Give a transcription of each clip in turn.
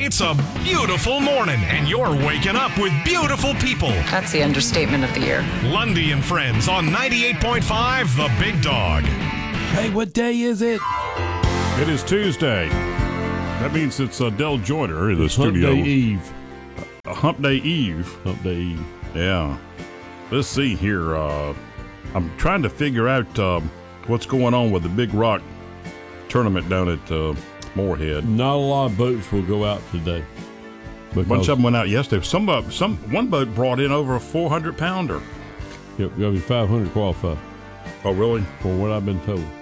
It's a beautiful morning, and you're waking up with beautiful people. That's the understatement of the year. Lundy and Friends on 98.5 The Big Dog. Hey, what day is it? It is Tuesday. That means it's Del Joyner in the studio. Hump Day Eve. Hump Day Eve. Hump Day Eve. Yeah. Let's see here. I'm trying to figure out what's going on with the Big Rock tournament down at Moorhead. Not a lot of boats will go out today. A bunch of them went out yesterday. One boat brought in over a 400-pounder. Yep, got to be 500 qualified. Oh, really? From what I've been told.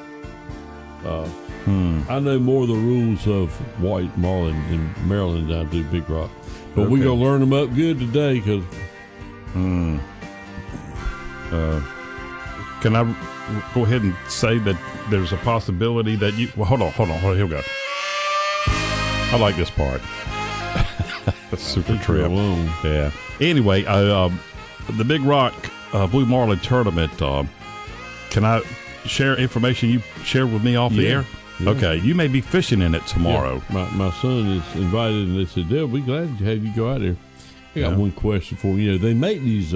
I know more of the rules of white marlin in Maryland than I do Big Rock. But we're going to learn them up good today because... Can I go ahead and say that there's a possibility that you... Well, hold on, here we go. I like this part. That's super trip. Yeah. Anyway, the Big Rock Blue Marlin tournament, can I share information you shared with me off the air? Yeah. Okay, you may be fishing in it tomorrow. Yeah. My son is invited, and they said, they'll be glad to have you go out there. I got one question for you. They make these,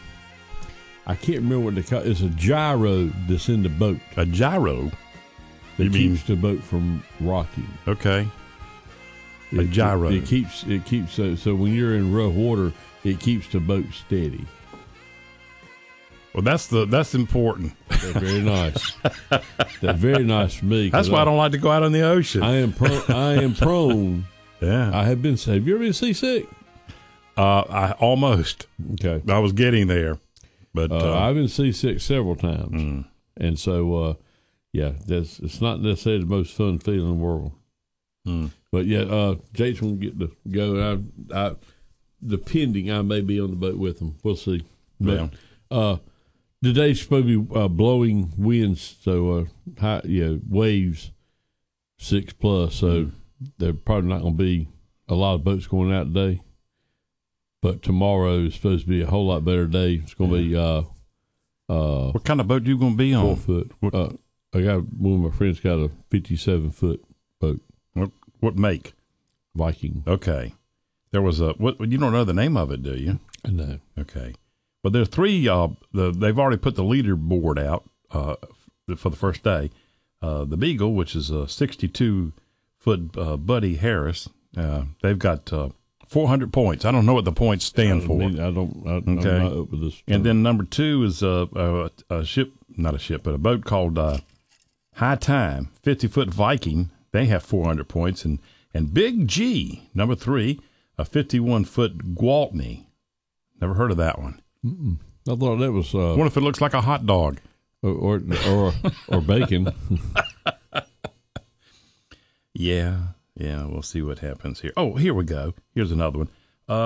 I can't remember what they call it. It's a gyro that's in the boat. A gyro? That keeps the boat from rocking. Okay. A gyro. It keeps so when you're in rough water, it keeps the boat steady. Well, that's important. That's very nice. That's very nice for me. That's why I don't like to go out on the ocean. I am prone. Yeah. I have been. Have you ever been seasick? I almost. Okay. I was getting there, but I've been seasick several times, and so it's not necessarily the most fun feeling in the world. But Jake's gonna get to go. Depending, I may be on the boat with him. We'll see. But, today's supposed to be blowing winds, so high, waves 6+. So there's probably not going to be a lot of boats going out today. But tomorrow is supposed to be a whole lot better day. It's going to be what kind of boat are you going to be on? 4 foot. I got one of my friends got a 57-foot boat. What make? Viking. Okay. There was you don't know the name of it, do you? No. Okay. But there's three. They've already put the leaderboard out for the first day. The Beagle, which is a 62-foot Buddy Harris, they've got 400 points. I don't know what the points stand for. I'm not up with this. And then number 2 is a ship, not a ship, but a boat called High Time, 50-foot Viking. They have 400 points, and Big G, number 3, a 51-foot Gwaltney. Never heard of that one. I thought that was. What if it looks like a hot dog, or bacon? Yeah. We'll see what happens here. Oh, here we go. Here's another one.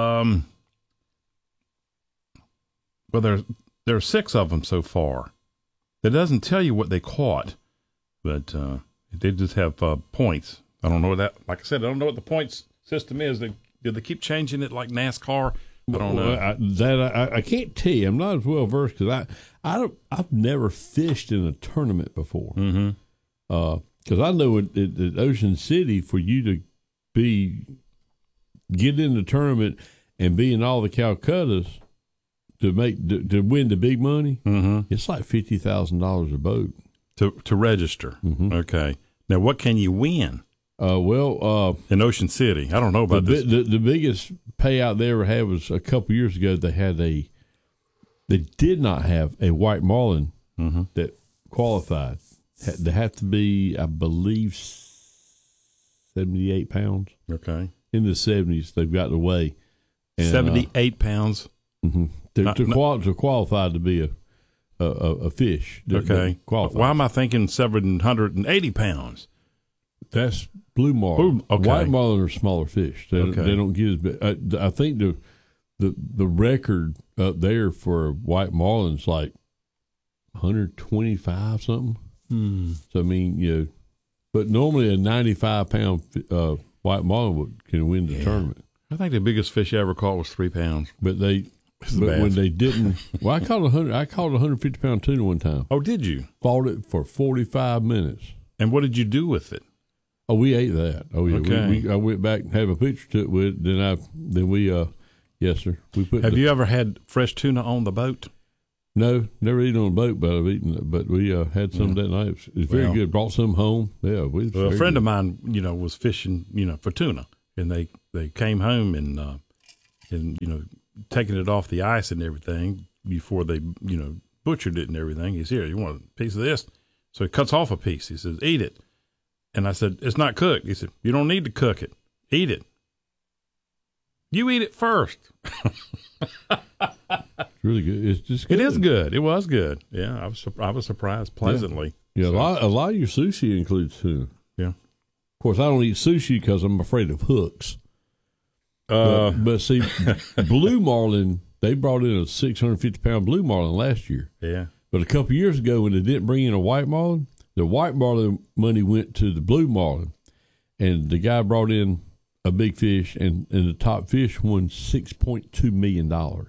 Well, there are 6 of them so far. It doesn't tell you what they caught, but they just have points. I don't know that. Like I said, I don't know what the points system is. Do they keep changing it like NASCAR? I don't know. I can't tell you. I'm not as well versed because I've never fished in a tournament before. Because I know at Ocean City, for you to get in the tournament and be in all the Calcuttas to win the big money, it's like $50,000 a boat to register. Okay. Now, what can you win? In Ocean City, I don't know about this. The biggest payout they ever had was a couple years ago. They did not have a white marlin that qualified. They have to be, I believe, 78 pounds. Okay. In the 70s, they've got to weigh. And, 78 pounds. To qualify to be a fish. Okay. Why am I thinking 780 pounds? That's blue marlin. Okay. White marlin are smaller fish. They don't get as big. I think the record up there for white marlin is like 125 something. So I mean, but normally a 95-pound white marlin can win the tournament. I think the biggest fish I ever caught was 3 pounds. But when they didn't, well, I caught a 150-pound tuna one time. Oh, did you? Fought it for 45 minutes. And what did you do with it? Oh, we ate that. Oh yeah. Okay. I went back and have a picture to it with. Yes, sir. We put. Have you ever had fresh tuna on the boat? No, never eaten on a boat, but I've eaten it. But we had some that night. It's very good. Brought some home. Yeah, a friend of mine, was fishing, for tuna, and they came home and taking it off the ice and everything before they butchered it and everything. He's here. You want a piece of this? So he cuts off a piece. He says, "Eat it." And I said, "It's not cooked." He said, "You don't need to cook it. Eat it. You eat it first." It's really good. It's just good. It is good. It was good. Yeah, I was surprised pleasantly. Yeah, a lot of your sushi includes tuna. Yeah. Of course, I don't eat sushi because I'm afraid of hooks. But see, blue marlin, they brought in a 650-pound blue marlin last year. Yeah. But a couple years ago, when they didn't bring in a white marlin, the white marlin money went to the blue marlin, and the guy brought in a big fish, and the top fish won $6.2 million.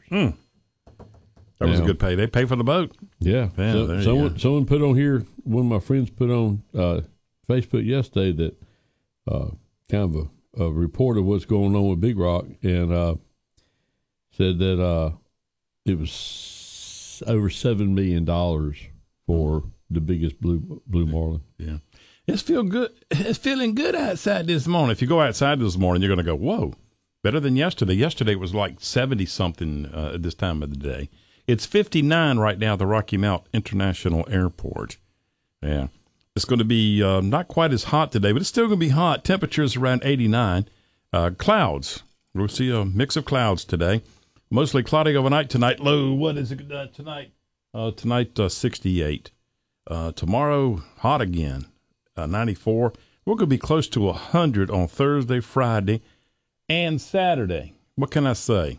That was a good pay. They pay for the boat. Yeah. Someone put on here, one of my friends put on Facebook yesterday that kind of a report of what's going on with Big Rock, and said that it was over $7 million for the biggest blue marlin. Yeah. It's feeling good outside this morning. If you go outside this morning, you're going to go, whoa, better than yesterday. Yesterday was like 70-something at this time of the day. It's 59 right now at the Rocky Mount International Airport. Yeah. It's going to be not quite as hot today, but it's still going to be hot. Temperatures around 89. Clouds. We'll see a mix of clouds today. Mostly cloudy overnight tonight. Low, what is it tonight? Tonight, 68. Tomorrow, hot again. 94. We're going to be close to 100 on Thursday, Friday, and Saturday. What can I say?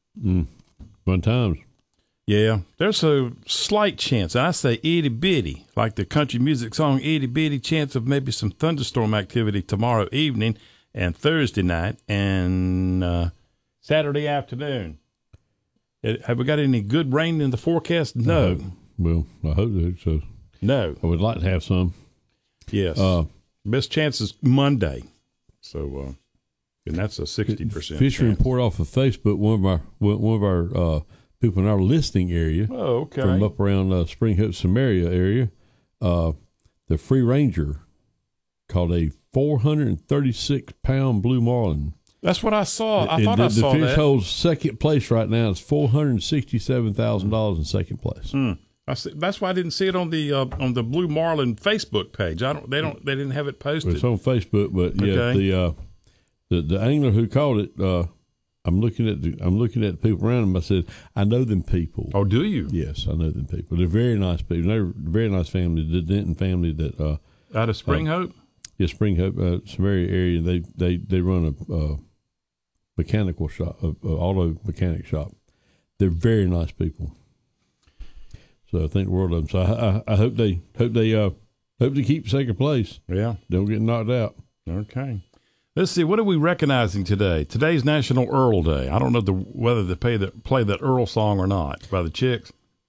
Fun times. Yeah, there's a slight chance, and I say itty bitty, like the country music song, itty bitty chance of maybe some thunderstorm activity tomorrow evening and Thursday night and Saturday afternoon. Have we got any good rain in the forecast? No. Well, I hope so. No. I would like to have some. Yes. Best chance is Monday. So, and that's a 60%. Fishery report off of Facebook. One of our people in our listing area. Oh, okay. From up around Spring Hope, Samaria area. The Free Ranger called a 436-pound blue marlin. That's what I saw. I thought I saw that. The fish holds second place right now. It's $467,000 in second place. That's why I didn't see it on the Blue Marlin Facebook page. They didn't have it posted. It's on Facebook, but yeah, the angler who caught it. I'm looking at the people around him. I said, I know them people. Oh, do you? Yes, I know them people. They're very nice people. They're a very nice family. The Denton family that out of Spring Hope. Yeah, Spring Hope, Samaria area. They run a mechanical shop, auto mechanic shop. They're very nice people. So I think the world of them. So I hope they keep second place. Yeah, don't get knocked out. Okay. Let's see. What are we recognizing today? Today's National Earl Day. I don't know whether to play that Earl song or not by the Chicks.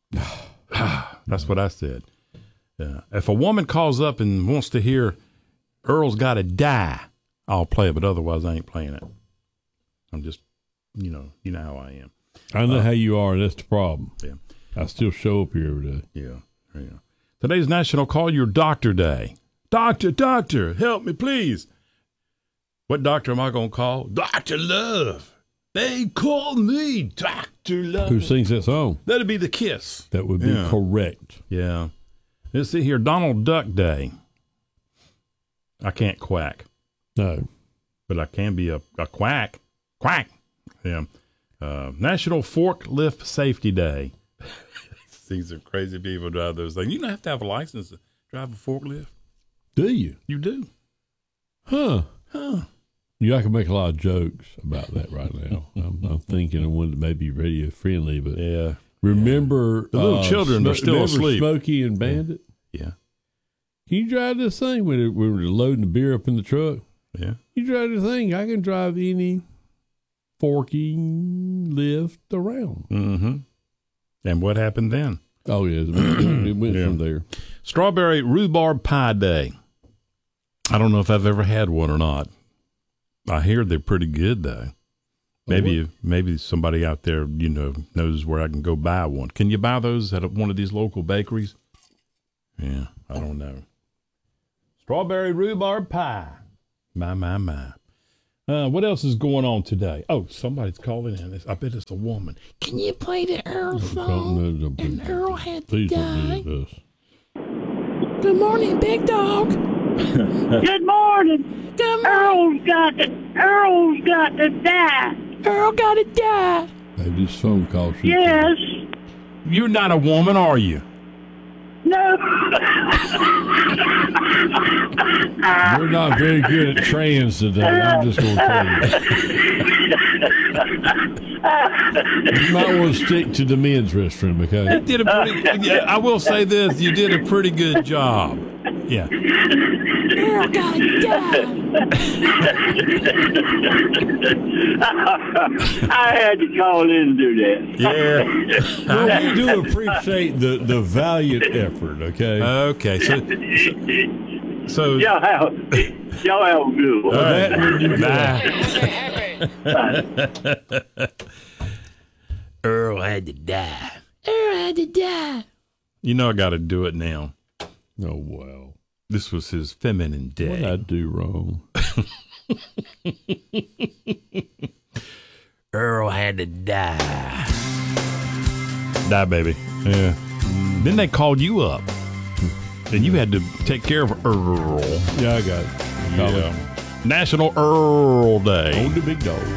That's what I said. Yeah. If a woman calls up and wants to hear Earl's Gotta Die, I'll play it, but otherwise I ain't playing it. I'm just, you know how I am. I know how you are, and that's the problem. Yeah. I still show up here every day. Yeah. Today's National Call Your Doctor Day. Doctor, help me, please. What doctor am I going to call? Dr. Love. They call me Dr. Love. Who sings that song? That'd be the Kiss. That would be correct. Yeah. Let's see here. Donald Duck Day. I can't quack. No. But I can be a quack. Quack. Yeah. National Forklift Safety Day. These are crazy people drive those things. You don't have to have a license to drive a forklift. Do you? You do. Huh. Yeah, I can make a lot of jokes about that right now. I'm thinking of one that may be radio friendly, but yeah. Remember the little children are still asleep. Smokey and Bandit? Yeah. Can you drive this thing when we're loading the beer up in the truck? Yeah. You drive the thing. I can drive any forking lift around. Mm-hmm. And what happened then? Oh, yeah. It went from there. Strawberry Rhubarb Pie Day. I don't know if I've ever had one or not. I hear they're pretty good though. Maybe somebody out there, knows where I can go buy one. Can you buy those at one of these local bakeries? Yeah, I don't know. Strawberry rhubarb pie. My. What else is going on today? Oh, somebody's calling in. I bet it's a woman. Can you play the Earl song? And Earl had to die. This. Good morning, big dog. Good morning. Earl's got to die. Earl got to die. Maybe this phone call should. Yes. You're not a woman, are you? No. You're not very good at trans today. I'm just going to tell you. You might want to stick to the men's restroom, okay? You did I will say this. You did a pretty good job. Yeah. Earl got to die. I had to call in and do that. Yeah. Well, we do appreciate the valiant effort, okay? Okay. So Y'all have a good one. That would be good. Earl had to die. You know I got to do it now. Oh, wow. This was his feminine day. What did I do wrong? Earl had to die. Die, baby. Yeah. Then they called you up. And you had to take care of Earl. Yeah, I got it. Yeah. National Earl Day. On the big dog.